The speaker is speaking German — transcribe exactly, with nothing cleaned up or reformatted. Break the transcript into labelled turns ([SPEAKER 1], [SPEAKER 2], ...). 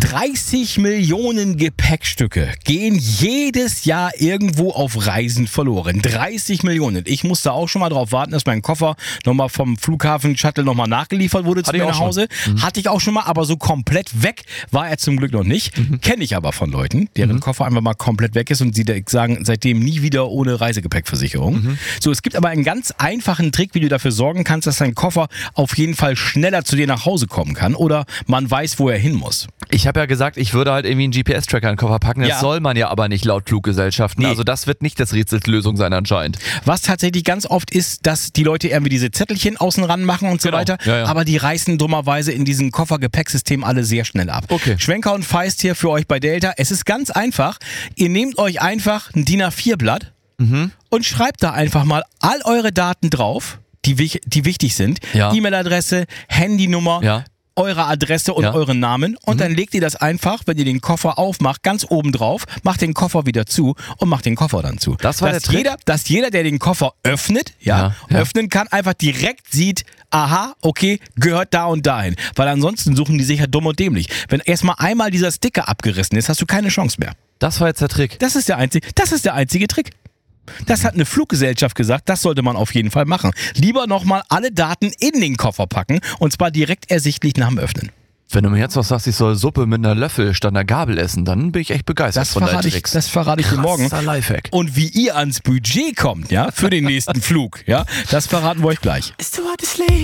[SPEAKER 1] dreißig Millionen Gepäckstücke gehen jedes Jahr irgendwo auf Reisen verloren. dreißig Millionen. Ich musste auch schon mal drauf warten, dass mein Koffer nochmal vom Flughafen Shuttle nochmal nachgeliefert wurde zu mir nach Hause. Mhm. Hatte ich auch schon mal, aber so komplett weg war er zum Glück noch nicht. Mhm. Kenne ich aber von Leuten, deren mhm. Koffer einfach mal komplett weg ist und sie sagen seitdem nie wieder ohne Reisegepäckversicherung. Mhm. So, es gibt aber einen ganz einfachen Trick, wie du dafür sorgen kannst, dass dein Koffer auf jeden Fall schneller zu dir nach Hause kommen kann oder man weiß, wo er hin muss.
[SPEAKER 2] Ich habe ja gesagt, ich würde halt irgendwie einen G P S-Tracker in den Koffer packen. Das
[SPEAKER 1] Ja.
[SPEAKER 2] soll man ja aber nicht laut Fluggesellschaften.
[SPEAKER 1] Nee.
[SPEAKER 2] Also das wird nicht das Rätsels Lösung sein anscheinend.
[SPEAKER 1] Was tatsächlich ganz oft ist, dass die Leute irgendwie diese Zettelchen außen ran machen und so
[SPEAKER 2] Genau.
[SPEAKER 1] weiter,
[SPEAKER 2] Ja, ja.
[SPEAKER 1] aber die reißen dummerweise in diesem Koffergepäcksystem alle sehr schnell ab.
[SPEAKER 2] Okay.
[SPEAKER 1] Schwenker und Feist hier für euch bei Delta. Es ist ganz einfach. Ihr nehmt euch einfach ein D I N A vier Blatt
[SPEAKER 2] Mhm.
[SPEAKER 1] und schreibt da einfach mal all eure Daten drauf, die, wich- die wichtig sind.
[SPEAKER 2] Ja.
[SPEAKER 1] E-Mail-Adresse, Handynummer,
[SPEAKER 2] Ja.
[SPEAKER 1] eure Adresse und
[SPEAKER 2] Ja.
[SPEAKER 1] euren Namen und dann legt ihr das einfach, wenn ihr den Koffer aufmacht, ganz oben drauf, macht den Koffer wieder zu und macht den Koffer dann zu.
[SPEAKER 2] Das war
[SPEAKER 1] dass
[SPEAKER 2] der Trick?
[SPEAKER 1] Jeder, dass jeder, der den Koffer öffnet, ja,
[SPEAKER 2] Ja, ja.
[SPEAKER 1] öffnen kann, einfach direkt sieht, aha, okay, gehört da und dahin. Weil ansonsten suchen die sich ja dumm und dämlich. Wenn erstmal einmal dieser Sticker abgerissen ist, hast du keine Chance mehr.
[SPEAKER 2] Das war jetzt der Trick.
[SPEAKER 1] Das ist der einzige, das ist der einzige Trick. Das hat eine Fluggesellschaft gesagt, das sollte man auf jeden Fall machen. Lieber nochmal alle Daten in den Koffer packen und zwar direkt ersichtlich nach dem Öffnen.
[SPEAKER 2] Wenn du mir jetzt noch sagst, ich soll Suppe mit einer Löffel statt einer Gabel essen, dann bin ich echt begeistert
[SPEAKER 1] Das
[SPEAKER 2] von deinen
[SPEAKER 1] verrate ich,
[SPEAKER 2] Tricks.
[SPEAKER 1] das verrate ich dir morgen.
[SPEAKER 2] Krasser Lifehack.
[SPEAKER 1] Und wie ihr ans Budget kommt, ja, für den nächsten Flug, ja, das verraten wir euch gleich.
[SPEAKER 3] It's too hard to sleep.